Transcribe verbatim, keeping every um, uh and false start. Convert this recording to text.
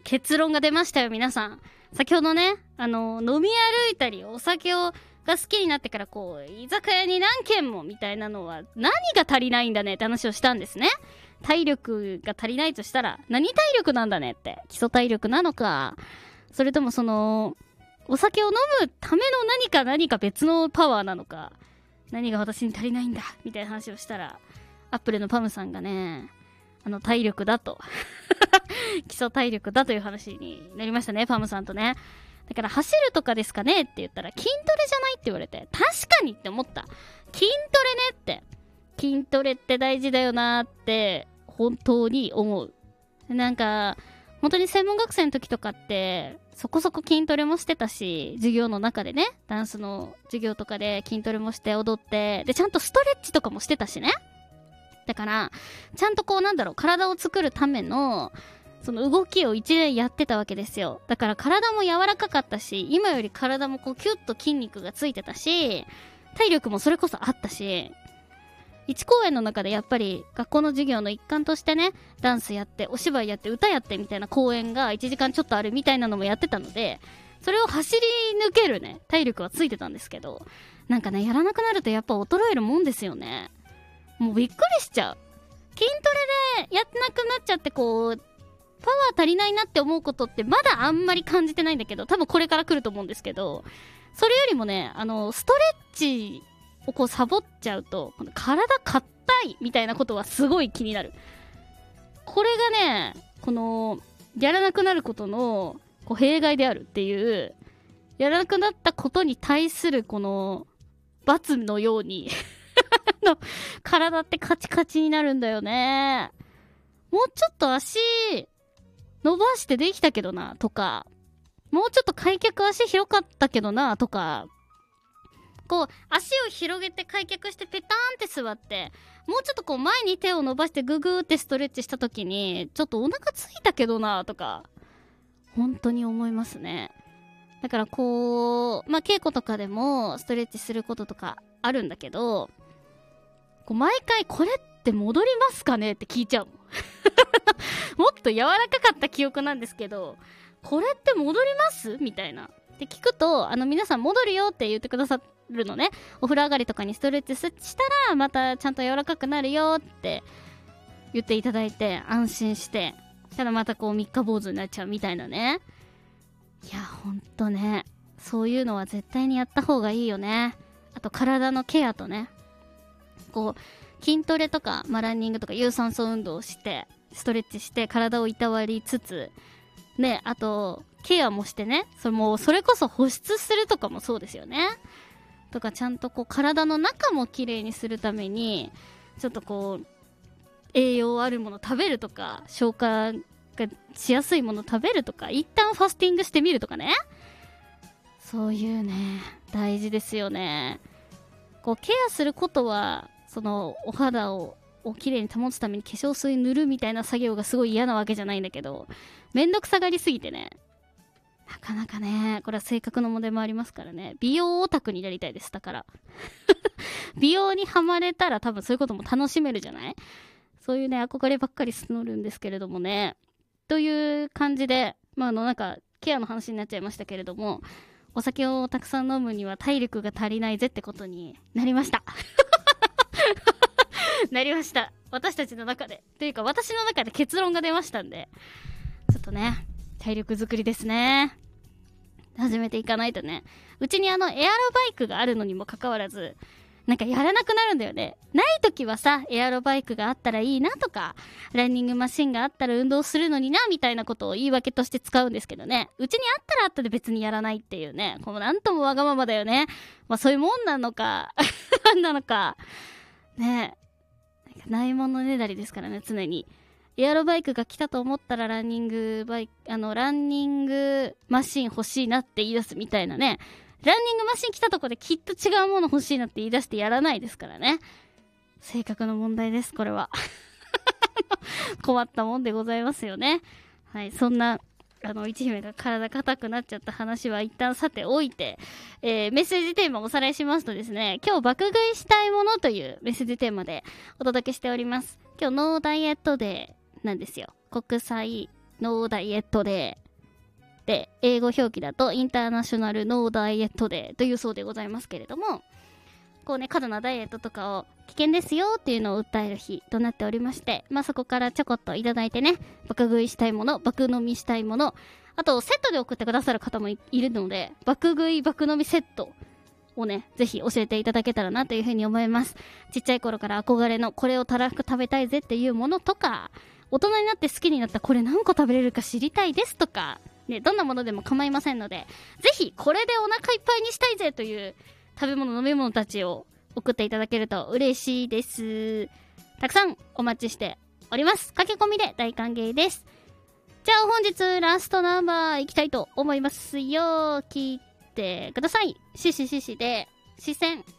結論が出ましたよ、皆さん。先ほどね、あの、飲み歩いたり、お酒を、が好きになってからこう、居酒屋に何軒もみたいなのは、何が足りないんだねって話をしたんですね。体力が足りないとしたら、何体力なんだねって。基礎体力なのか、それともその、お酒を飲むための何か何か別のパワーなのか、何が私に足りないんだみたいな話をしたら、アップルのパムさんがね、あの体力だと基礎体力だという話になりましたね、パムさんとね。だから走るとかですかねって言ったら、筋トレじゃないって言われて、確かにって思った。筋トレねって、筋トレって大事だよなーって本当に思う。なんか本当に専門学生の時とかってそこそこ筋トレもしてたし、授業の中でね、ダンスの授業とかで筋トレもして踊って、でちゃんとストレッチとかもしてたしね。だからちゃんとこうなんだろう、体を作るためのその動きを一年やってたわけですよ。だから体も柔らかかったし、今より体もこうキュッと筋肉がついてたし、体力もそれこそあったし、いち公演の中でやっぱり学校の授業の一環としてね、ダンスやってお芝居やって歌やってみたいな公演がいちじかんちょっとあるみたいなのもやってたので、それを走り抜けるね体力はついてたんですけど、なんかね、やらなくなるとやっぱ衰えるもんですよね。もうびっくりしちゃう。筋トレでやってなくなっちゃって、こうパワー足りないなって思うことってまだあんまり感じてないんだけど、多分これから来ると思うんですけど、それよりもね、あのストレッチをこうサボっちゃうと、この体硬いみたいなことはすごい気になる。これがね、このやらなくなることのこう弊害であるっていう、やらなくなったことに対するこの罰のようにの体ってカチカチになるんだよね。もうちょっと足伸ばしてできたけどなとか、もうちょっと開脚足広かったけどなとか、こう足を広げて開脚してペターンって座って、もうちょっとこう前に手を伸ばしてググーってストレッチした時にちょっとお腹ついたけどなとか本当に思いますね。だからこうまあ稽古とかでもストレッチすることとかあるんだけど、こう毎回これって戻りますかねって聞いちゃうもっと柔らかかった記憶なんですけど、これって戻りますみたいなって聞くと、あの皆さん戻るよって言ってくださるのね。お風呂上がりとかにストレッチしたらまたちゃんと柔らかくなるよって言っていただいて安心して、ただまたこう三日坊主になっちゃうみたいなね。いやほんとね、そういうのは絶対にやった方がいいよね。あと体のケアとね、こう筋トレとか、まあ、ランニングとか有酸素運動をしてストレッチして体をいたわりつつね、あとケアもしてね、それもそれこそ保湿するとかもそうですよね。とかちゃんとこう体の中もきれいにするためにちょっとこう栄養あるもの食べるとか、消化がしやすいもの食べるとか、一旦ファスティングしてみるとかね、そういうね大事ですよね。こうケアすることはそのお肌ををきれいに保つために化粧水塗るみたいな作業がすごい嫌なわけじゃないんだけど、めんどくさがりすぎてね、なかなかね、これは性格の問題もありますからね。美容オタクになりたいです。だから美容にハマれたら多分そういうことも楽しめるじゃない。そういうね憧ればっかり募るんですけれどもね。という感じで、まああのなんかケアの話になっちゃいましたけれども、お酒をたくさん飲むには体力が足りないぜってことになりましたなりました。私たちの中でというか私の中で結論が出ましたんで、ちょっとね体力作りですね、始めていかないとね。うちにあのエアロバイクがあるのにもかかわらずなんかやらなくなるんだよね。ない時はさ、エアロバイクがあったらいいなとか、ランニングマシンがあったら運動するのになみたいなことを言い訳として使うんですけどね、うちにあったらあったで別にやらないっていうね、このなんともわがままだよね。まあそういうもんなのかなんなのかね。ないものねだりですからね、常に。エアロバイクが来たと思ったらランニングバイク、あのランニングマシン欲しいなって言い出すみたいなね。ランニングマシン来たとこできっと違うもの欲しいなって言い出してやらないですからね。性格の問題です、これは困ったもんでございますよね。はい、そんなあの一姫が体硬くなっちゃった話は一旦さておいて、えー、メッセージテーマをおさらいしますとですね、今日爆食いしたいものというメッセージテーマでお届けしております。今日ノーダイエットデーなんですよ。国際ノーダイエットデーで、英語表記だとインターナショナルノーダイエットデーというそうでございますけれども、こうね、過度なダイエットとかを危険ですよっていうのを訴える日となっておりまして、まあそこからちょこっといただいてね、爆食いしたいもの、爆飲みしたいもの、あとセットで送ってくださる方も い, いるので、爆食い爆飲みセットをね、ぜひ教えていただけたらなというふうに思います。ちっちゃい頃から憧れのこれをたらふく食べたいぜっていうものとか、大人になって好きになったこれ何個食べれるか知りたいですとか、ね、どんなものでも構いませんので、ぜひこれでお腹いっぱいにしたいぜという食べ物飲み物たちを送っていただけると嬉しいです。たくさんお待ちしております。駆け込みで大歓迎です。じゃあ本日ラストナンバーいきたいと思いますよ。聞いてください。シシシシで視線。